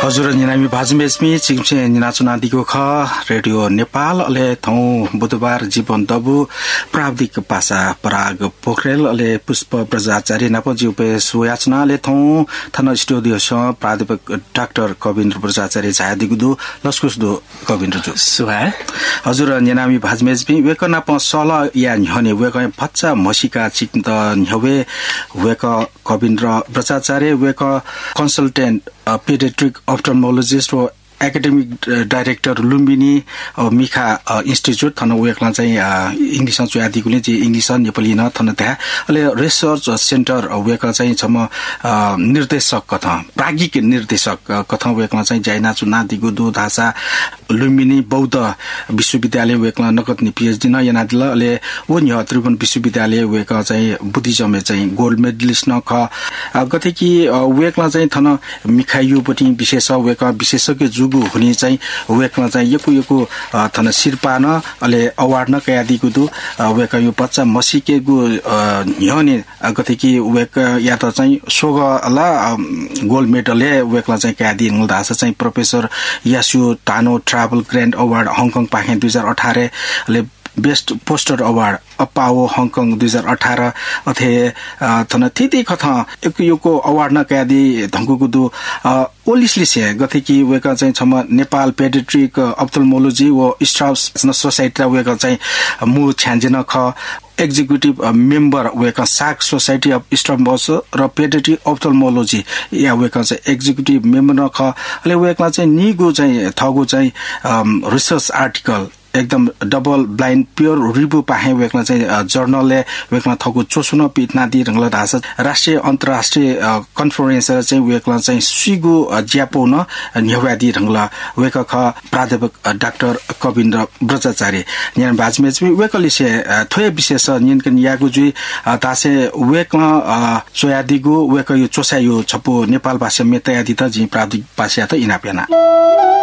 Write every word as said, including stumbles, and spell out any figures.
हजुर निनामी भाजमेस्मी चिमसे निनाचुना दिगो ख रेडियो नेपाल अले थौ बुधबार जीवन दबु प्राविधिक पासा पराग पोखरेल अले पुष्प प्रजाचार्य नापजी उपे सुयाचना ले थौ थन स्टुडियो स प्राध्यापक डाक्टर कविन्द्र प्रजाचार्य झाया दिगुदु लस्कुसदु कविन्द्र जु सुहा हजुर निनामी भाजमेस्मी वेकना प सल या न्हने वेक फच्चा मसिका चिन्त न्हवे वेक कविन्द्र प्रजाचार्य वेक कन्सल्टेन्ट pediatric ophthalmologist व academic director Lumbini Milkha institute थन वेकला चाहिँ इंग्लिश चुयादिकुले चाहिँ इंग्लिश नेपाली न थन त्यहाँ अले रिसर्च सेन्टर वेकला चाहिँ छम निर्देशक कथा प्राज्ञिक निर्देशक कथा वेकला चाहिँ जैना चुना दिगु दु धासा लुम्बिनी बौद्ध विश्वविद्यालय वेकला नकतनी पीएचडी न यनादिल अले वो न्य त्रिभुवन विश्वविद्यालय वेकला चाहिँ बुद्धिज्म चाहिँ गोल्ड मेडलिस्ट न ख गथे कि वेकला चाहिँ थन मिखायु पटी विशेष वेक विशेषज्ञ जुगु हुने चाहिँ वेकमा चाहिँ यकु यकु थन सिरपान अले अवार्ड न कयादिगु दु वेक यो बच्चा मसिकेगु न्यने गथे कि वेक या त चाहिँ सोग ला गोल्ड मेडल वेकला चाहिँ कयादि नलदास चाहिँ professor यासु टानो travel grand award Hong Kong पाखे दुई हजार अठारह ले बेस्ट पोस्टर अवार्ड अपाओ हङकङ दुई हजार अठारह अथे थन थिति कथा एक योको अवार्ड न कयादि धंगुगु दु ओलिसले से गथे कि वेका चाहिँ छम नेपाल पेडिट्रिक अप्थल्मोलोजी व स्टाफ सोसाइटी वेका चाहिँ मु छ्यान्जिन ख एक्जिक्युटिभ मेम्बर वेका साक सोसाइटी अफ स्टम्बस र पेडिट्रिक अप्थल्मोलोजी या वेका चाहिँ एक्जिक्युटिभ मेम्बर न ख ले वेकला चाहिँ निगु चाहिँ थगु चाहिँ रिसर्च आर्टिकल एकदम डबल ब्लाइन्ड प्योर रिभ्यू पाहे वेकमा चाहिँ जर्नलले वेकमा थगु चोसुन पिटना दि रंगला धास राष्ट्रिय अन्तर्राष्ट्रिय कन्फरेन्स चाहिँ वेकमा चाहिँ सिगु ज्यापोन न्यवादी रंगला वेक ख प्राध्यापक डाक्टर कविन्द्र ब्रजाचार्य न्यान बाजमेजमी वेकले से थोय विशेष नियनकन यागु जुइ तासे वेकमा सोयादिगु वेक यो चोसायो छपो नेपाल भाषा मेतयादि त जि प्राविधिक भाषा त इनापेना